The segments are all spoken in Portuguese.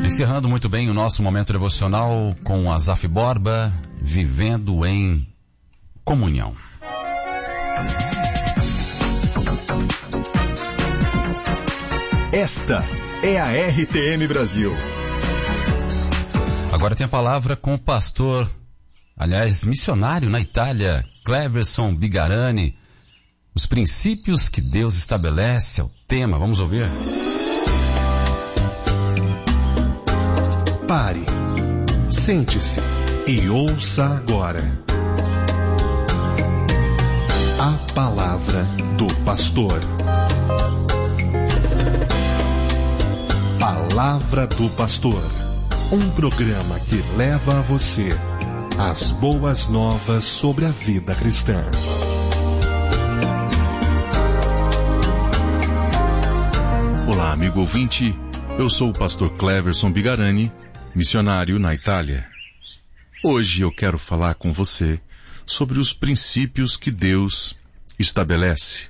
Encerrando muito bem o nosso momento devocional com Asaf Borba, vivendo em comunhão. Esta é a RTM Brasil. Agora tem a palavra com o pastor, missionário na Itália, Cleverson Bigarani. Os princípios que Deus estabelece é o tema. Vamos ouvir? Pare, sente-se e ouça agora a palavra do pastor. Palavra do Pastor, um programa que leva a você as boas novas sobre a vida cristã. Olá, amigo ouvinte, eu sou o pastor Cleverson Bigarani, missionário na Itália. Hoje eu quero falar com você sobre os princípios que Deus estabelece.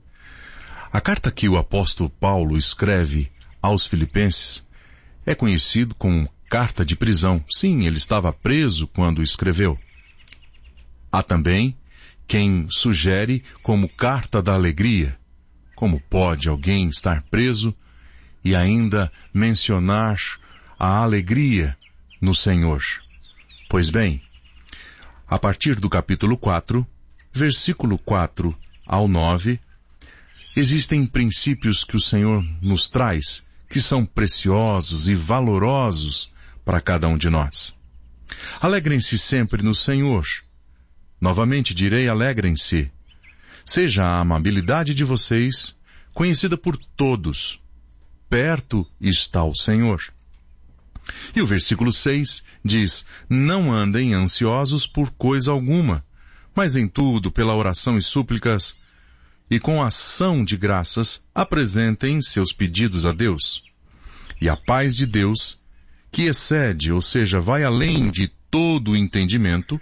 A carta que o apóstolo Paulo escreve aos Filipenses é conhecido como carta de prisão. Sim, ele estava preso quando escreveu. Há também quem sugere como carta da alegria. Como pode alguém estar preso e ainda mencionar a alegria no Senhor? Pois bem, a partir do capítulo 4, versículo 4 ao 9, existem princípios que o Senhor nos traz que são preciosos e valorosos para cada um de nós. Alegrem-se sempre no Senhor. Novamente direi, alegrem-se. Seja a amabilidade de vocês conhecida por todos. Perto está o Senhor. E o versículo 6 diz, não andem ansiosos por coisa alguma, mas em tudo, pela oração e súplicas, e com ação de graças, apresentem seus pedidos a Deus. E a paz de Deus, que excede, ou seja, vai além de todo o entendimento,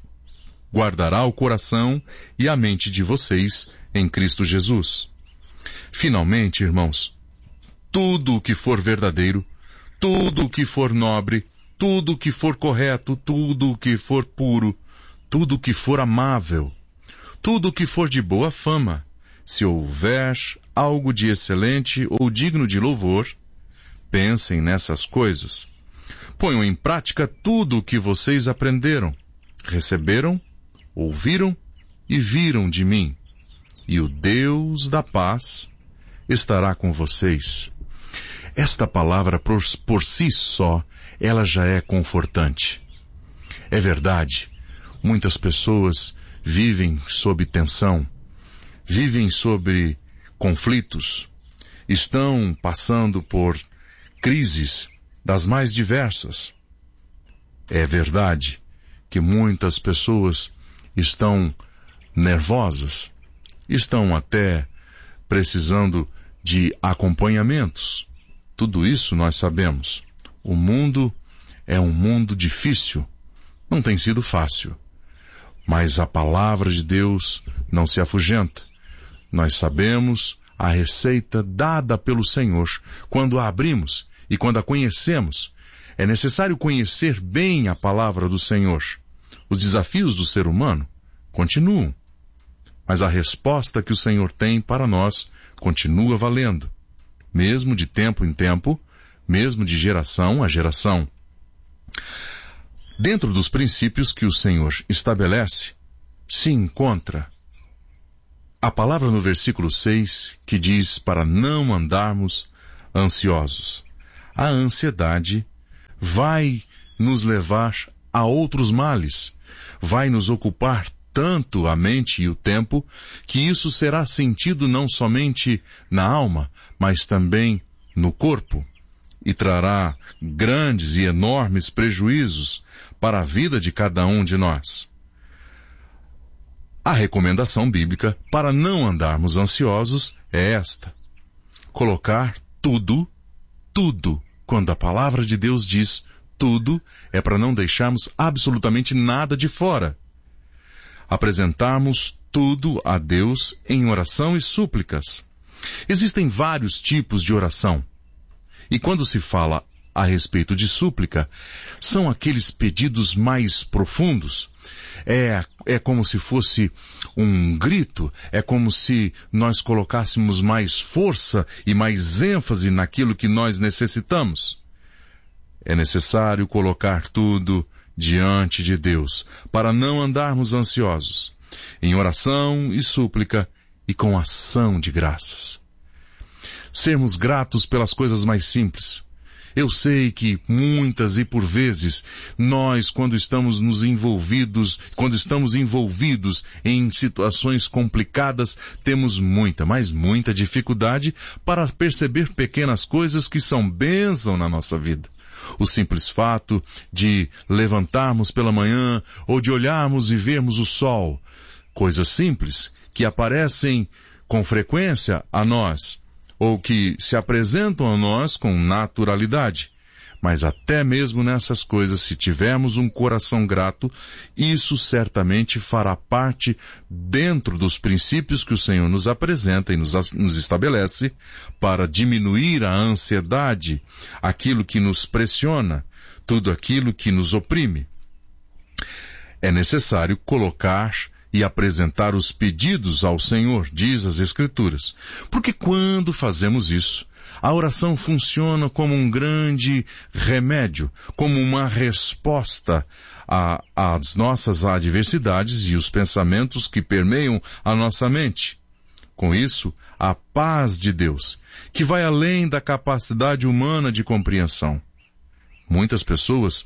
guardará o coração e a mente de vocês em Cristo Jesus. Finalmente, irmãos, tudo o que for verdadeiro, tudo o que for nobre, tudo o que for correto, tudo o que for puro, tudo o que for amável, tudo o que for de boa fama, se houver algo de excelente ou digno de louvor, pensem nessas coisas. Ponham em prática tudo o que vocês aprenderam, receberam, ouviram e viram de mim. E o Deus da paz estará com vocês. Esta palavra por si só, ela já é confortante. É verdade, muitas pessoas vivem sob tensão, vivem sob conflitos, estão passando por crises das mais diversas. É verdade que muitas pessoas estão nervosas, estão até precisando de acompanhamentos. Tudo isso nós sabemos. O mundo é um mundo difícil, não tem sido fácil. Mas a palavra de Deus não se afugenta. Nós sabemos a receita dada pelo Senhor quando a abrimos e quando a conhecemos. É necessário conhecer bem a palavra do Senhor. Os desafios do ser humano continuam, mas a resposta que o Senhor tem para nós continua valendo, mesmo de tempo em tempo, mesmo de geração a geração. Dentro dos princípios que o Senhor estabelece, se encontra a palavra no versículo 6, que diz para não andarmos ansiosos. A ansiedade vai nos levar a outros males, vai nos ocupar tanto a mente e o tempo, que isso será sentido não somente na alma, mas também no corpo, e trará grandes e enormes prejuízos para a vida de cada um de nós. A recomendação bíblica para não andarmos ansiosos é esta: colocar tudo, quando a palavra de Deus diz tudo, é para não deixarmos absolutamente nada de fora. Apresentarmos tudo a Deus em oração e súplicas. Existem vários tipos de oração. E quando se fala a respeito de súplica, são aqueles pedidos mais profundos. É como se fosse um grito, é como se nós colocássemos mais força e mais ênfase naquilo que nós necessitamos. É necessário colocar tudo diante de Deus, para não andarmos ansiosos, em oração e súplica e com ação de graças. Sermos gratos pelas coisas mais simples. Eu sei que muitas e por vezes nós, quando estamos envolvidos em situações complicadas, temos mas muita dificuldade para perceber pequenas coisas que são bênção na nossa vida. O simples fato de levantarmos pela manhã ou de olharmos e vermos o sol. Coisas simples que aparecem com frequência a nós, ou que se apresentam a nós com naturalidade. Mas até mesmo nessas coisas, se tivermos um coração grato, isso certamente fará parte dentro dos princípios que o Senhor nos apresenta e nos estabelece para diminuir a ansiedade, aquilo que nos pressiona, tudo aquilo que nos oprime. É necessário colocar e apresentar os pedidos ao Senhor, diz as Escrituras. Porque quando fazemos isso, a oração funciona como um grande remédio, como uma resposta às nossas adversidades e os pensamentos que permeiam a nossa mente. Com isso, a paz de Deus, que vai além da capacidade humana de compreensão. Muitas pessoas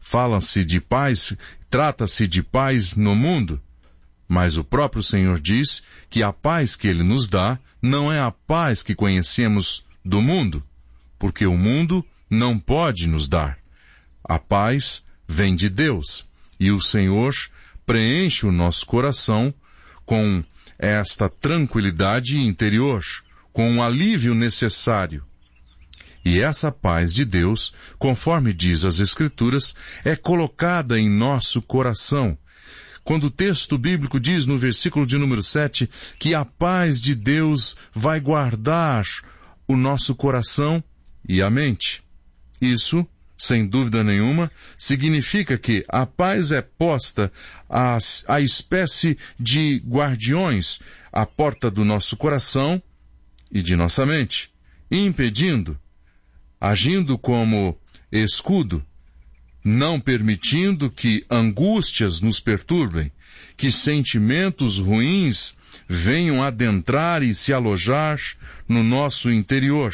trata-se de paz no mundo, mas o próprio Senhor diz que a paz que Ele nos dá não é a paz que conhecemos do mundo, porque o mundo não pode nos dar. A paz vem de Deus, e o Senhor preenche o nosso coração com esta tranquilidade interior, com o alívio necessário. E essa paz de Deus, conforme diz as Escrituras, é colocada em nosso coração. Quando o texto bíblico diz no versículo de número 7 que a paz de Deus vai guardar o nosso coração e a mente. Isso, sem dúvida nenhuma, significa que a paz é posta à espécie de guardiões à porta do nosso coração e de nossa mente, impedindo, agindo como escudo, não permitindo que angústias nos perturbem, que sentimentos ruins venham adentrar e se alojar no nosso interior.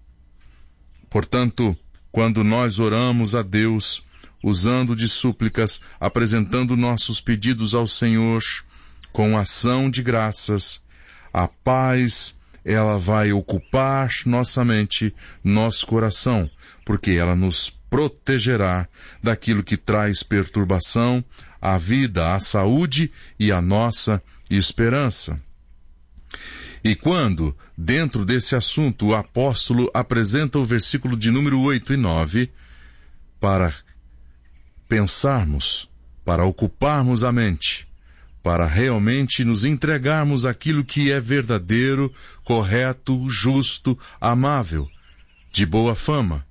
Portanto, quando nós oramos a Deus, usando de súplicas, apresentando nossos pedidos ao Senhor, com ação de graças, a paz, ela vai ocupar nossa mente, nosso coração, porque ela nos protegerá daquilo que traz perturbação à vida, à saúde e à nossa esperança. E quando, dentro desse assunto, o apóstolo apresenta o versículo de número 8 e 9, para pensarmos, para ocuparmos a mente, para realmente nos entregarmos àquilo que é verdadeiro, correto, justo, amável, de boa fama,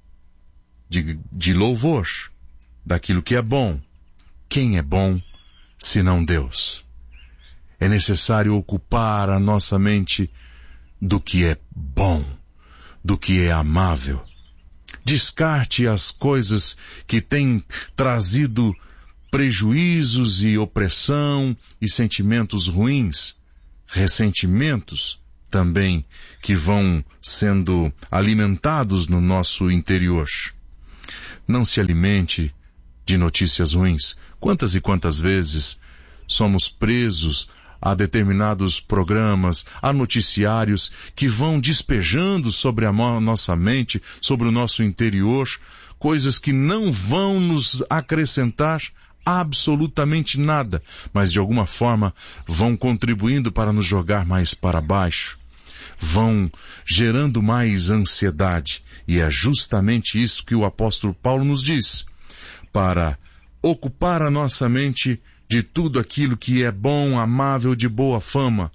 de louvor, daquilo que é bom. Quem é bom, senão Deus? É necessário ocupar a nossa mente do que é bom, do que é amável. Descarte as coisas que têm trazido prejuízos e opressão e sentimentos ruins, ressentimentos também que vão sendo alimentados no nosso interior. Não se alimente de notícias ruins. Quantas e quantas vezes somos presos a determinados programas, a noticiários que vão despejando sobre a nossa mente, sobre o nosso interior, coisas que não vão nos acrescentar absolutamente nada, mas de alguma forma vão contribuindo para nos jogar mais para baixo, vão gerando mais ansiedade. E é justamente isso que o apóstolo Paulo nos diz, para ocupar a nossa mente de tudo aquilo que é bom, amável, de boa fama.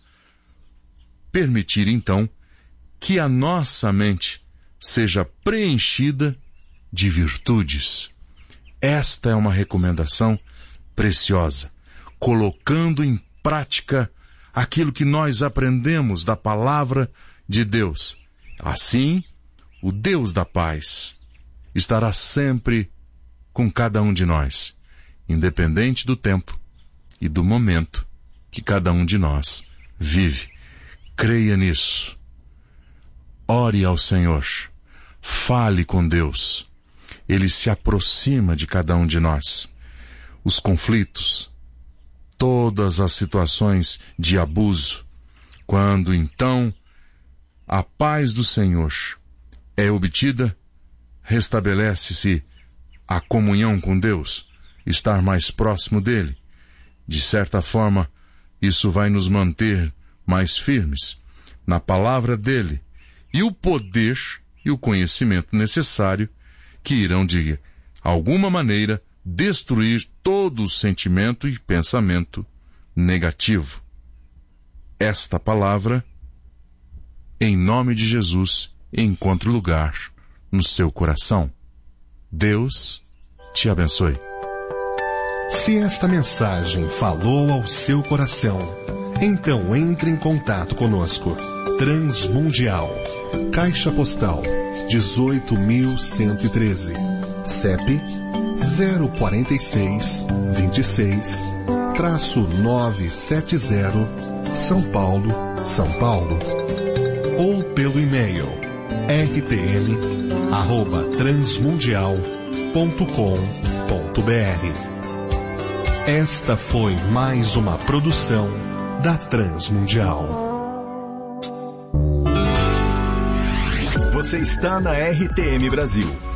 Permitir, então, que a nossa mente seja preenchida de virtudes. Esta é uma recomendação preciosa, colocando em prática aquilo que nós aprendemos da palavra de Deus. Assim, o Deus da paz estará sempre com cada um de nós, independente do tempo e do momento que cada um de nós vive. Creia nisso. Ore ao Senhor. Fale com Deus. Ele se aproxima de cada um de nós. Os conflitos, todas as situações de abuso, quando então a paz do Senhor é obtida, restabelece-se a comunhão com Deus, estar mais próximo dele. De certa forma, isso vai nos manter mais firmes na palavra dele e o poder e o conhecimento necessário que irão, de alguma maneira, destruir todo o sentimento e pensamento negativo. Esta palavra, em nome de Jesus, encontre lugar no seu coração. Deus te abençoe. Se esta mensagem falou ao seu coração, então entre em contato conosco. Transmundial, Caixa Postal 18.113, CEP 04626-970, São Paulo, São Paulo. Ou pelo e-mail rtm@transmundial.com.br. Esta foi mais uma produção da Transmundial. Você está na RTM Brasil.